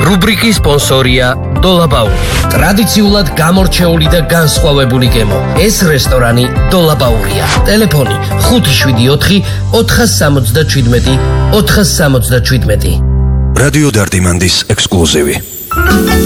რუბრიკის სპონსორია დოლაბაური. ტრადიციულად გამორჩეული და განსხვავებული გემო. ეს რესტორანი დოლაბაურია. ტელეფონი 574 467 467. რადიო დარდიმანდის ექსკლუზივი.